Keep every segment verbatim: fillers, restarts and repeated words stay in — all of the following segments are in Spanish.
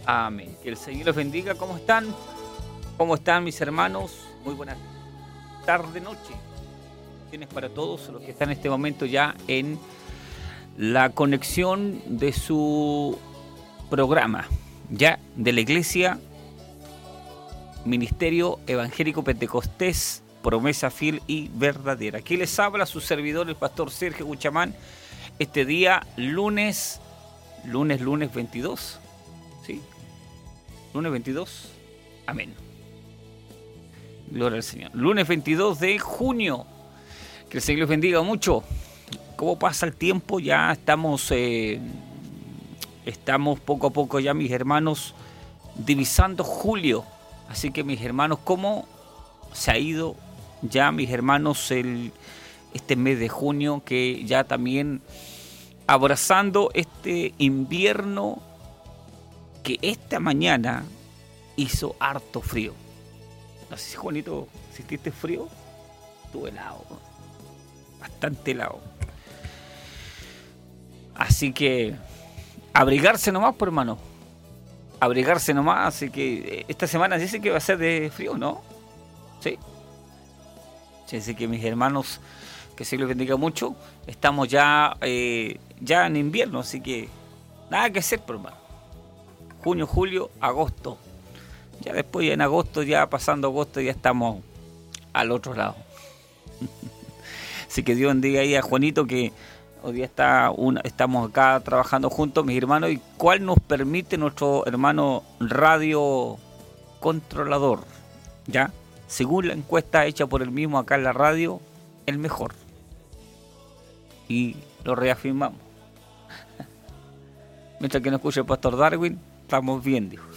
Amén. Que el Señor los bendiga. ¿Cómo están? ¿Cómo están mis hermanos? Muy buenas tarde, noche. Tienes para todos los que están en este momento ya en la conexión de su programa, ya de la Iglesia Ministerio Evangélico Pentecostés, promesa fiel y verdadera. Aquí les habla su servidor, el pastor Sergio Guchamán, este día lunes, lunes, lunes veintidós, ¿sí? Lunes veintidós, amén. Gloria al Señor. Lunes veintidós de junio. Que el Señor les bendiga mucho. ¿Cómo pasa el tiempo? Ya estamos, eh, estamos poco a poco ya, mis hermanos, divisando julio. Así que, mis hermanos, ¿cómo se ha ido ya, mis hermanos, el, este mes de junio? Que ya también abrazando este invierno que esta mañana hizo harto frío. No sé si, Juanito, ¿sentiste frío? Estuvo helado, bastante helado. Así que abrigarse nomás, por hermano. Abrigarse nomás. Así que esta semana dice que va a ser de frío, ¿no? Sí. Sí, así que mis hermanos, que se les bendiga mucho. Estamos ya, eh, ya en invierno, así que nada que hacer, por hermano. Junio, julio, agosto. Ya después, ya en agosto, ya pasando agosto, ya estamos al otro lado. Así que Dios bendiga ahí a Juanito, que hoy día está una, estamos acá trabajando juntos, mis hermanos, y cuál nos permite nuestro hermano radio controlador, ¿ya? Según la encuesta hecha por él mismo acá en la radio, el mejor. Y lo reafirmamos. Mientras que no escuche el pastor Darwin, estamos bien, dijo.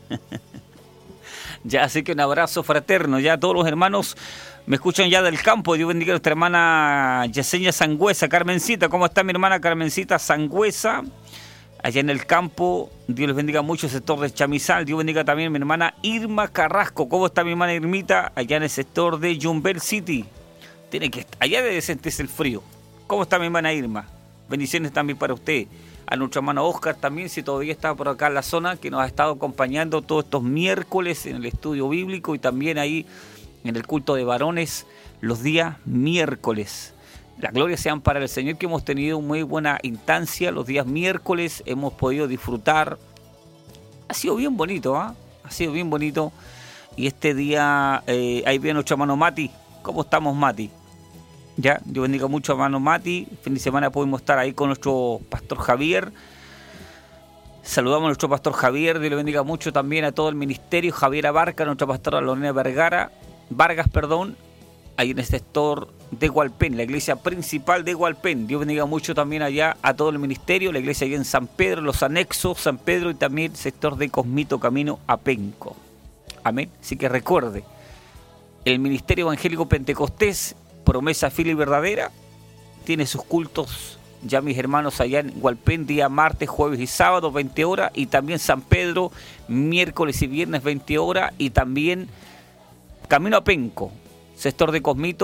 Ya, así que un abrazo fraterno, ya todos los hermanos me escuchan ya del campo. Dios bendiga a nuestra hermana Yesenia Sangüesa, Carmencita. ¿Cómo está mi hermana Carmencita Sangüesa? Allá en el campo, Dios les bendiga mucho el sector de Chamizal. Dios bendiga también a mi hermana Irma Carrasco. ¿Cómo está mi hermana Irmita? Allá en el sector de Jumbel City. Tiene que estar, allá debe sentirse el frío. ¿Cómo está mi hermana Irma? Bendiciones también para usted. A nuestro hermano Oscar también, si todavía está por acá en la zona, que nos ha estado acompañando todos estos miércoles en el estudio bíblico y también ahí en el culto de varones los días miércoles. La gloria sean para el Señor, que hemos tenido muy buena instancia los días miércoles, hemos podido disfrutar. Ha sido bien bonito, ¿ah? ¿eh? Ha sido bien bonito. Y este día, eh, ahí viene nuestro hermano Mati. ¿Cómo estamos, Mati? Ya, Dios bendiga mucho a hermano Mati. Fin de semana pudimos estar ahí con nuestro pastor Javier. Saludamos a nuestro pastor Javier. Dios le bendiga mucho también a todo el ministerio. Javier Abarca, nuestra pastora Lorena Vergara, Vargas, perdón, ahí en el sector de Hualpén, la iglesia principal de Hualpén. Dios bendiga mucho también allá a todo el ministerio, la iglesia allá en San Pedro, los anexos, San Pedro y también el sector de Cosmito, camino a Penco. Amén. Así que recuerde, el Ministerio Evangélico Pentecostés, promesa fiel y verdadera, tiene sus cultos ya, mis hermanos, allá en Hualpén, día martes, jueves y sábado, veinte horas, y también San Pedro, miércoles y viernes, veinte horas, y también camino a Penco, sector de Cosmito,